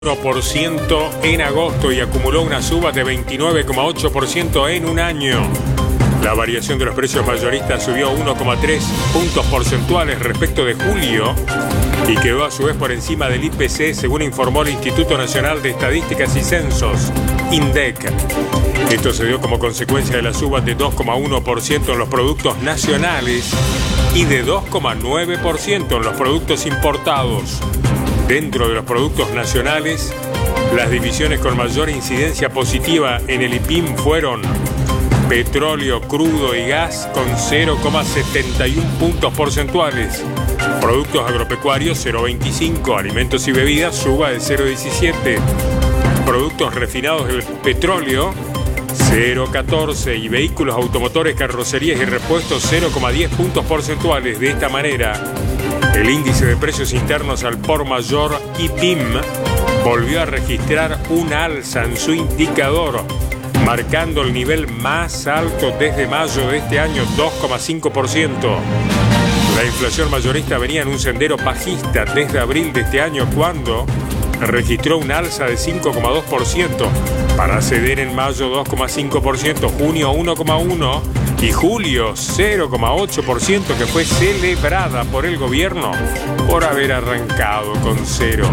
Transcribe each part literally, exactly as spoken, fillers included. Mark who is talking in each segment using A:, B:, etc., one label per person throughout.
A: uno por ciento en agosto y acumuló una suba de veintinueve coma ocho por ciento en un año. La variación de los precios mayoristas subió uno coma tres puntos porcentuales respecto de julio y quedó a su vez por encima del I P C, según informó el Instituto Nacional de Estadísticas y Censos, INDEC. Esto se dio como consecuencia de la suba de dos coma uno por ciento en los productos nacionales y de dos coma nueve por ciento en los productos importados. Dentro de los productos nacionales, las divisiones con mayor incidencia positiva en el I P I M fueron petróleo, crudo y gas con cero coma setenta y uno puntos porcentuales, productos agropecuarios cero coma veinticinco, alimentos y bebidas suba de cero coma diecisiete, productos refinados del petróleo cero coma catorce y vehículos automotores, carrocerías y repuestos cero coma diez puntos porcentuales. De esta manera, el índice de precios internos al por mayor I P I M volvió a registrar un alza en su indicador, marcando el nivel más alto desde mayo de este año, dos coma cinco por ciento. La inflación mayorista venía en un sendero bajista desde abril de este año, cuando registró un alza de cinco coma dos por ciento, para ceder en mayo dos coma cinco por ciento, junio uno coma uno por ciento y julio cero coma ocho por ciento, que fue celebrada por el gobierno por haber arrancado con cero.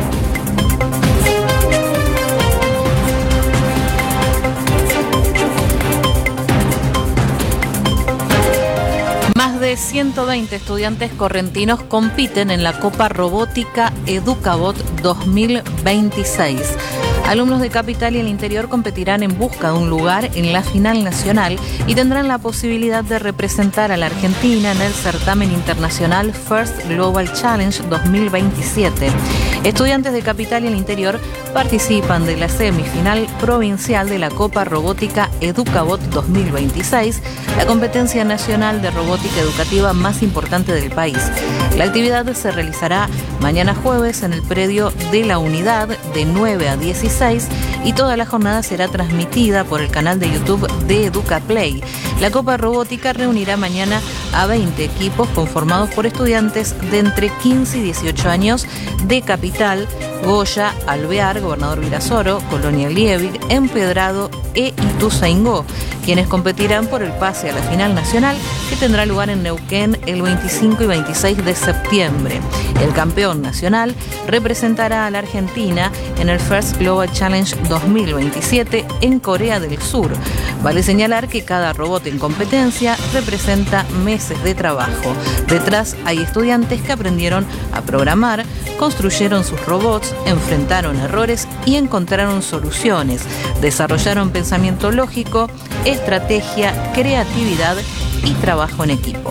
B: Más de ciento veinte estudiantes correntinos compiten en la Copa Robótica Educabot dos mil veintiséis. Alumnos de Capital y el interior competirán en busca de un lugar en la final nacional y tendrán la posibilidad de representar a la Argentina en el certamen internacional First Global Challenge dos mil veintisiete. Estudiantes de Capital y el interior participan de la semifinal provincial de la Copa Robótica Educabot dos mil veintiséis, la competencia nacional de robótica educativa más importante del país. La actividad se realizará mañana jueves en el predio de la unidad de nueve a dieciséis y toda la jornada será transmitida por el canal de YouTube de EducaPlay. La Copa Robótica reunirá mañana a veinte equipos conformados por estudiantes de entre quince y dieciocho años de Capital, Goya, Alvear, Gobernador Virasoro, Colonia Liebig, Empedrado e Ituzaingó, quienes competirán por el pase a la final nacional que tendrá lugar en Neuquén el veinticinco y veintiséis de septiembre. El campeón nacional representará a la Argentina en el First Global Challenge dos mil veintisiete en Corea del Sur. Vale señalar que cada robot en competencia representa meses de trabajo. Detrás hay estudiantes que aprendieron a programar, construyeron sus robots, enfrentaron errores y encontraron soluciones. Desarrollaron pensamiento lógico, estrategia, creatividad y trabajo en equipo.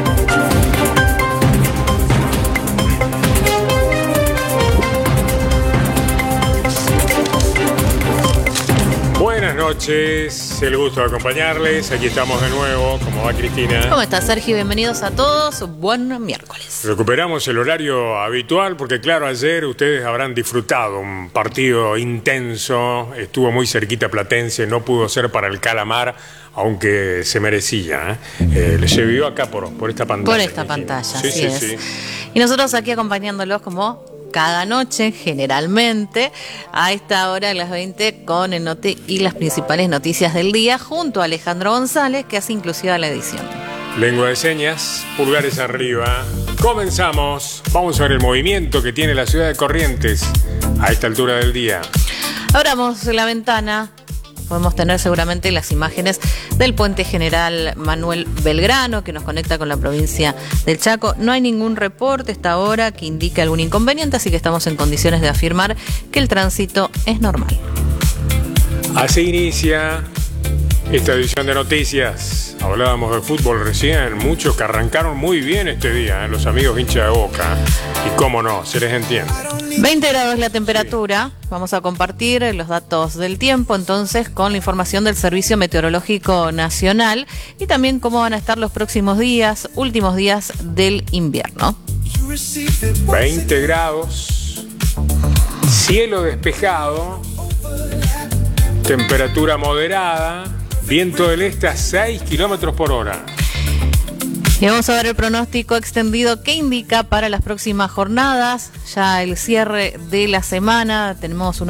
A: Buenas noches, el gusto de acompañarles. Aquí estamos de nuevo. ¿Cómo va, Cristina?
B: ¿Cómo estás, Sergio? Bienvenidos a todos. Buen miércoles.
A: Recuperamos el horario habitual porque, claro, ayer ustedes habrán disfrutado un partido intenso. Estuvo muy cerquita Platense, no pudo ser para el Calamar, aunque se merecía. ¿eh? Eh, se vio acá por, por esta pantalla.
B: Por esta pantalla,
A: sí,
B: así
A: sí,
B: es.
A: Sí.
B: Y nosotros aquí acompañándolos como cada noche, generalmente, a esta hora de las veinte, con el Note y las principales noticias del día, junto a Alejandro González, que hace inclusiva la edición.
A: Lengua de señas, pulgares arriba. Comenzamos. Vamos a ver el movimiento que tiene la ciudad de Corrientes a esta altura del día.
B: Abramos la ventana. Podemos tener seguramente las imágenes del puente general Manuel Belgrano, que nos conecta con la provincia del Chaco. No hay ningún reporte hasta ahora que indique algún inconveniente, así que estamos en condiciones de afirmar que el tránsito es normal.
A: Así inicia esta edición de noticias. Hablábamos de fútbol recién, muchos que arrancaron muy bien este día, ¿eh? Los amigos hinchas de Boca. Y cómo no, se les entiende.
B: veinte grados la temperatura. Vamos a compartir los datos del tiempo entonces con la información del Servicio Meteorológico Nacional y también cómo van a estar los próximos días, últimos días del invierno.
A: veinte grados, cielo despejado, temperatura moderada, viento del este a seis kilómetros por hora.
B: Y vamos a ver el pronóstico extendido que indica para las próximas jornadas, ya el cierre de la semana, tenemos un